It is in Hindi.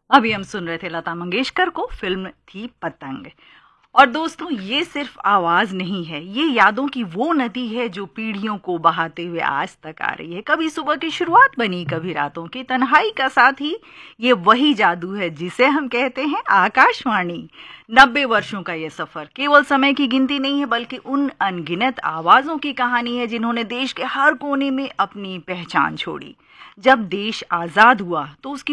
अभी हम सुन रहे थे लता मंगेशकर को, फिल्म थी पतंग। और दोस्तों, ये सिर्फ आवाज नहीं है, ये यादों की वो नदी है जो पीढ़ियों को बहाते हुए आज तक आ रही है। कभी सुबह की शुरुआत बनी, कभी रातों की तन्हाई का साथी। ये वही जादू है जिसे हम कहते हैं आकाशवाणी। 90 वर्षों का ये सफर केवल समय की गिनती नहीं है, बल्कि उन अनगिनत आवाजों की कहानी है जिन्होंने देश के हर कोने में अपनी पहचान छोड़ी। जब देश आजाद हुआ तो उसकी